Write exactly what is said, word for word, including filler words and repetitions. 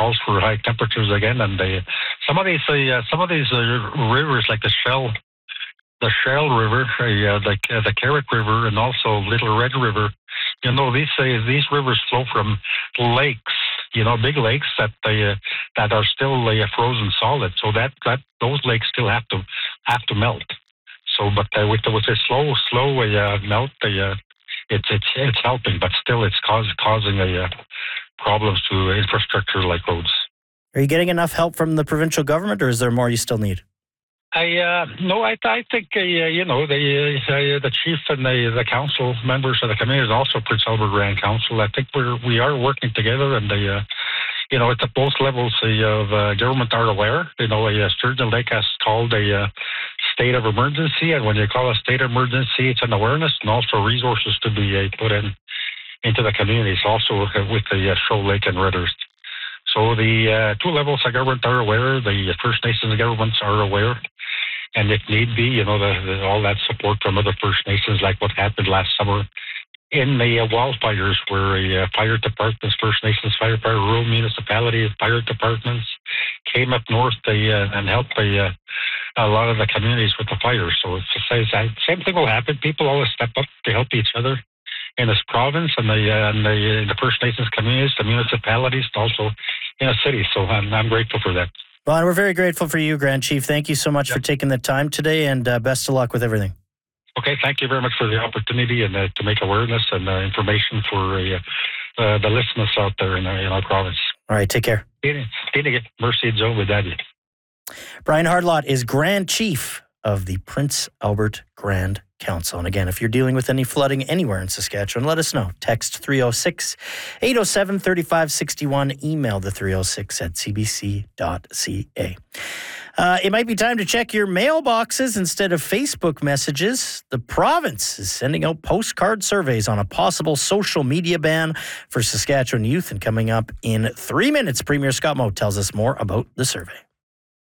calls for high temperatures again, and they, some of these uh, some of these uh, rivers like the Shell, the Shell River, uh, the uh, the Carrick River, and also Little Red River. You know, these uh, these rivers flow from lakes. You know, big lakes that they uh, that are still uh, frozen solid. So that that those lakes still have to have to melt. So, but uh, with the, with the slow slow uh, melt, they, uh, it's it's it's helping, but still it's cause, causing a uh, problems to infrastructure like roads. Are you getting enough help from the provincial government, or is there more you still need? I uh, no, I I think uh, you know the uh, the chief and the the council members of the community, and also Prince Albert Grand Council. I think we're we are working together, and the uh, you know, at the both levels uh, of uh, government are aware. You know, uh, Sturgeon Lake has called a uh, state of emergency, and when you call a state of emergency, it's an awareness and also resources to be uh, put in into the communities, also uh, with the uh, Shoal Lake and Red Earth. So the uh, two levels of government are aware. The First Nations governments are aware. And if need be, you know, the, the, all that support from other First Nations, like what happened last summer in the uh, wildfires, where uh, fire departments, First Nations firefighter, rural municipalities, fire departments came up north uh, and helped uh, a lot of the communities with the fires. So it's the same thing will happen. People always step up to help each other in this province, and the uh, and the, uh, the First Nations communities, the municipalities, also in a city. So I'm, I'm grateful for that. Well, and we're very grateful for you, Grand Chief. Thank you so much yep. for taking the time today, and uh, best of luck with everything. Okay, thank you very much for the opportunity and uh, to make awareness and uh, information for uh, uh, the listeners out there in, uh, in our province. All right, take care. Mercy Joe with Daddy. Brian Hardlott is Grand Chief of the Prince Albert Grand Council. And again, if you're dealing with any flooding anywhere in Saskatchewan, let us know. Text three oh six, eight oh seven, three five six one. Email the three oh six at c b c dot c a. Uh, it might be time to check your mailboxes instead of Facebook messages. The province is sending out postcard surveys on a possible social media ban for Saskatchewan youth. And coming up in three minutes, Premier Scott Moe tells us more about the survey.